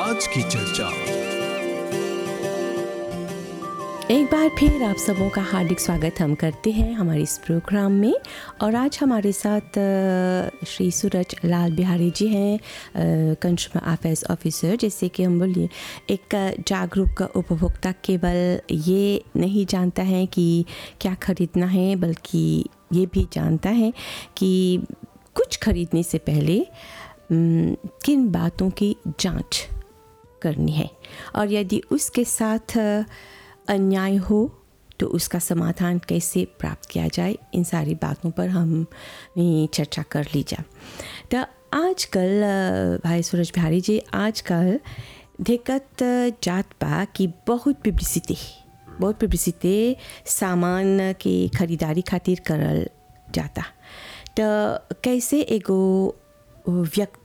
आज की चर्चा। एक बार फिर आप सबों का हार्दिक स्वागत हम करते हैं हमारे इस प्रोग्राम में। और आज हमारे साथ श्री सूरज लाल बिहारी जी हैं, कंज्यूमर अफेयर्स ऑफिसर। जैसे कि हम बोलिए, एक जागरूक उपभोक्ता केवल ये नहीं जानता है कि क्या खरीदना है, बल्कि ये भी जानता है कि कुछ खरीदने से पहले किन बातों की जांच करनी है, और यदि उसके साथ अन्याय हो तो उसका समाधान कैसे प्राप्त किया जाए। इन सारी बातों पर हम चर्चा कर लीजिए। तो आजकल भाई सूरज बिहारी जी, आजकल देखत जात बा कि बहुत पब्लिसिटी सामान की खरीदारी खातिर करल जाता। तो कैसे एगो व्यक्ति